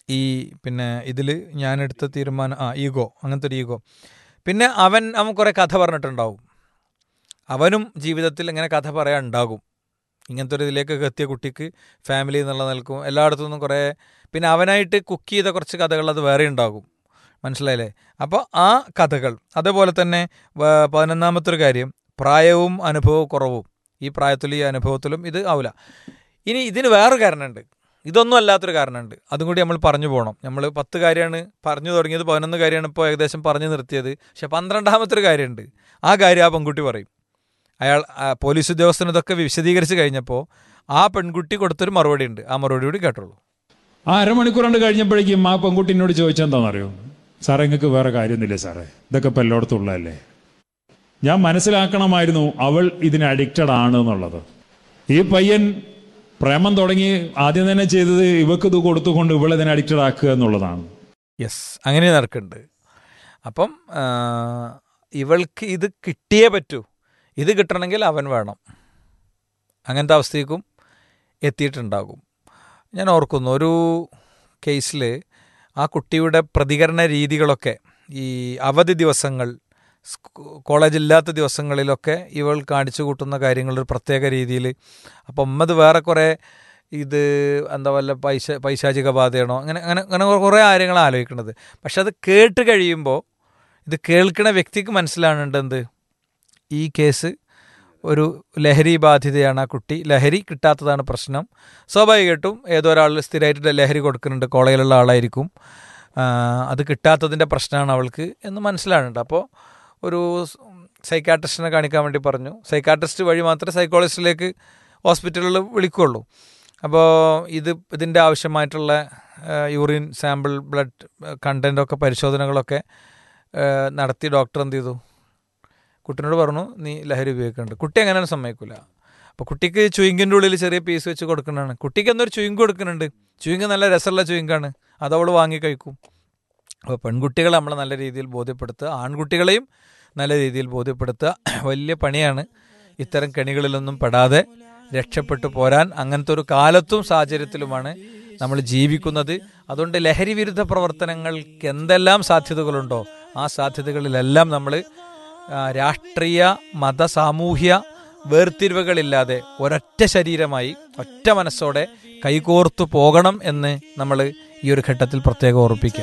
ഈ പിന്നെ ഇതിൽ ഞാനെടുത്ത തീരുമാനം ഈഗോ, അങ്ങനത്തെ ഒരു ഈഗോ. പിന്നെ അവൻ കുറേ കഥ പറഞ്ഞിട്ടുണ്ടാവും. അവനും ജീവിതത്തിൽ ഇങ്ങനെ കഥ പറയാൻ ഉണ്ടാകും. ഇങ്ങനത്തെ ഒരു ഇതിലേക്കൊക്കെ എത്തിയ കുട്ടിക്ക് ഫാമിലി എന്നുള്ള നിൽക്കും എല്ലായിടത്തു നിന്നും കുറേ, പിന്നെ അവനായിട്ട് കുക്ക് ചെയ്ത കുറച്ച് കഥകൾ അത് വേറെ ഉണ്ടാകും. മനസ്സിലായില്ലേ? അപ്പോൾ ആ കഥകൾ. അതേപോലെ തന്നെ 11ാമത്തെ ഒരു കാര്യം, പ്രായവും അനുഭവക്കുറവും. ഈ പ്രായത്തിലും ഈ അനുഭവത്തിലും ഇത് ആവില്ല. ഇനി ഇതിന് വേറൊരു കാരണമുണ്ട്, ഇതൊന്നും അല്ലാത്തൊരു കാരണമുണ്ട്. അതും കൂടി നമ്മൾ പറഞ്ഞു പോകണം. നമ്മൾ 10 കാര്യമാണ് പറഞ്ഞു തുടങ്ങിയത്, 11 കാര്യമാണ് ഇപ്പോൾ ഏകദേശം പറഞ്ഞു നിർത്തിയത്. പക്ഷെ 12ാമത്തെ ഒരു കാര്യമുണ്ട്. ആ കാര്യം ആ പെൺകുട്ടി പറയും. അയാൾ പോലീസ് ഉദ്യോഗസ്ഥന് ഇതൊക്കെ വിശദീകരിച്ച് കഴിഞ്ഞപ്പോൾ ആ പെൺകുട്ടി കൊടുത്തൊരു മറുപടി ഉണ്ട്. ആ മറുപടി കൂടി കേട്ടോളൂ. ആ അരമണിക്കൂർ കൊണ്ട് കഴിഞ്ഞപ്പോഴേക്കും ആ പെൺകുട്ടി എന്നോട് ചോദിച്ചെന്താണെന്നറിയോ? സാറേ, നിങ്ങൾക്ക് വേറെ കാര്യമൊന്നുമില്ലേ സാറേ? ഇതൊക്കെ ഇപ്പം എല്ലായിടത്തും ഉള്ളതല്ലേ? ഞാൻ മനസ്സിലാക്കണമായിരുന്നു അവൾ ഇതിന് അഡിക്റ്റഡ് ആണ് എന്നുള്ളത്. ഈ പയ്യൻ പ്രേമം തുടങ്ങി ആദ്യം തന്നെ ചെയ്തത് ഇവക്ക് ഇത് കൊടുത്തുകൊണ്ട് ഇവളെ ഇതിന് അഡിക്റ്റഡ് ആക്കുക എന്നുള്ളതാണ്. യെസ്, അങ്ങനെ നടക്കുന്നുണ്ട്. അപ്പം ഇവൾക്ക് ഇത് കിട്ടിയേ പറ്റൂ, ഇത് കിട്ടണമെങ്കിൽ അവൻ വേണം, അങ്ങനത്തെ അവസ്ഥയ്ക്കും എത്തിയിട്ടുണ്ടാകും. ഞാൻ ഓർക്കുന്നു ഒരു കേസിൽ ആ കുട്ടിയുടെ പ്രതികരണ രീതികളൊക്കെ ഈ അവധി ദിവസങ്ങൾ, കോളേജില്ലാത്ത ദിവസങ്ങളിലൊക്കെ ഇവൾ കാണിച്ചു കൂട്ടുന്ന കാര്യങ്ങളൊരു പ്രത്യേക രീതിയിൽ. അപ്പം അത് വേറെ കുറേ ഇത് എന്താ വല്ല പൈശാചിക ബാധയാണോ, അങ്ങനെ അങ്ങനെ അങ്ങനെ കുറേ കാര്യങ്ങൾ ആലോചിക്കണത്. പക്ഷെ അത് കേട്ട് കഴിയുമ്പോൾ ഇത് കേൾക്കണ വ്യക്തിക്ക് മനസ്സിലാണുണ്ടെന്ത്, ഈ കേസ് ഒരു ലഹരി ബാധിതയാണ്. ആ കുട്ടി ലഹരി കിട്ടാത്തതാണ് പ്രശ്നം. സ്വാഭാവികമായിട്ടും ഏതോ ഒരാൾ സ്ഥിരമായിട്ട് ലഹരി കൊടുക്കുന്നുണ്ട്, കോളേജിലുള്ള ആളായിരിക്കും, അത് കിട്ടാത്തതിൻ്റെ പ്രശ്നമാണ് അവൾക്ക് എന്ന് മനസ്സിലാകുന്നുണ്ട്. അപ്പോൾ ഒരു സൈക്കാട്രിസ്റ്റിനെ കാണിക്കാൻ വേണ്ടി പറഞ്ഞു. സൈക്കാട്രിസ്റ്റ് വഴി മാത്രമേ സൈക്കോളജിസ്റ്റിലേക്ക് ഹോസ്പിറ്റലിൽ വിളിക്കുകയുള്ളൂ. അപ്പോൾ ഇതിൻ്റെ ആവശ്യമായിട്ടുള്ള യൂറിൻ സാമ്പിൾ, ബ്ലഡ് കണ്ടൻറ്റൊക്കെ പരിശോധനകളൊക്കെ നടത്തി ഡോക്ടർ എന്ത് ചെയ്തു, കുട്ടീനോട് പറഞ്ഞു നീ ലഹരി ഉപയോഗിക്കുന്നുണ്ട്. കുട്ടി അങ്ങനെയാണ് സമ്മതിക്കില്ല. അപ്പോൾ കുട്ടിക്ക് ചുയിങ്കിൻ്റെ ഉള്ളിൽ ചെറിയ പീസ് വെച്ച് കൊടുക്കുന്നതാണ്. കുട്ടിക്ക് എന്നൊരു ചുയിങ്ക് കൊടുക്കുന്നുണ്ട്. ചുയിങ്ക് നല്ല രസമുള്ള ചുയിങ്കാണ്, അതവൾ വാങ്ങി കഴിക്കും. അപ്പോൾ പെൺകുട്ടികളെ നമ്മൾ നല്ല രീതിയിൽ ബോധ്യപ്പെടുത്തുക, ആൺകുട്ടികളെയും നല്ല രീതിയിൽ ബോധ്യപ്പെടുത്തുക. വലിയ പണിയാണ്. ഇത്തരം കെണികളിലൊന്നും പെടാതെ രക്ഷപ്പെട്ടു പോരാൻ അങ്ങനത്തെ ഒരു കാലത്തും സാഹചര്യത്തിലുമാണ് നമ്മൾ ജീവിക്കുന്നത്. അതുകൊണ്ട് ലഹരി വിരുദ്ധ പ്രവർത്തനങ്ങൾക്ക് എന്തെല്ലാം സാധ്യതകളുണ്ടോ ആ സാധ്യതകളിലെല്ലാം നമ്മൾ രാഷ്ട്രീയ, മത, സാമൂഹ്യ വേർതിരിവുകളില്ലാതെ ഒരൊറ്റ ശരീരമായി ഒറ്റ മനസ്സോടെ കൈകോർത്തു പോകണം എന്ന് നമ്മൾ ഈ ഒരു ഘട്ടത്തിൽ പ്രത്യേകം ഓർപ്പിക്കുക.